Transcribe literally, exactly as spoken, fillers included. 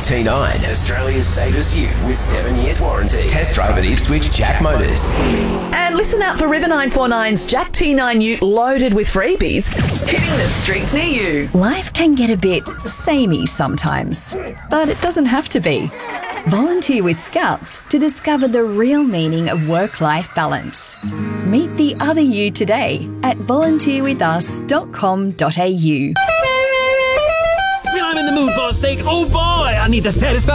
T nine, Australia's safest ute with seven years warranty. Test drive at Ipswich Jack Motors. And listen out for River nine four nine's Jack T nine ute loaded with freebies hitting the streets near you. Life can get a bit samey sometimes, but it doesn't have to be. Volunteer with Scouts to discover the real meaning of work-life balance. Meet the other you today at volunteer with us dot com dot a u. When I'm in the mood for a steak, oh boy, I need the satisfaction.